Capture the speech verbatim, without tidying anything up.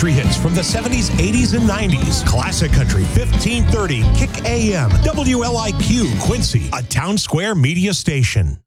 country hits from the seventies, eighties, and nineties. Classic Country fifteen thirty Kick A M. W L I Q Quincy, a Town Square media station.